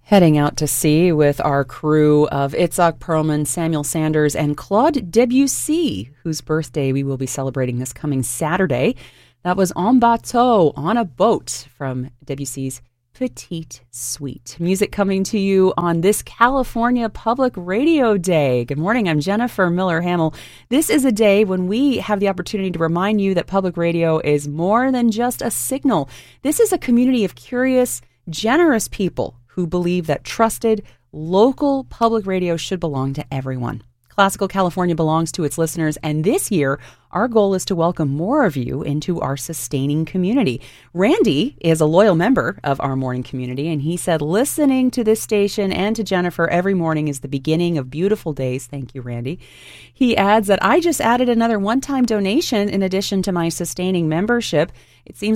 Heading out to sea with our crew of Itzhak Perlman, Samuel Sanders, and Claude Debussy, whose birthday we will be celebrating this coming Saturday. That was En Bateau, on a boat, from Debussy's Petite Suite. Music coming to you on this California Public Radio Day. Good morning, I'm Jennifer Miller-Hamill. This is a day when we have the opportunity to remind you that public radio is more than just a signal. This is a community of curious, generous people who believe that trusted, local public radio should belong to everyone. Classical California belongs to its listeners, and this year, our goal is to welcome more of you into our sustaining community. Randy is a loyal member of our morning community, and he said listening to this station and to Jennifer every morning is the beginning of beautiful days. Thank you, Randy. He adds that I just added another one-time donation in addition to my sustaining membership. It seems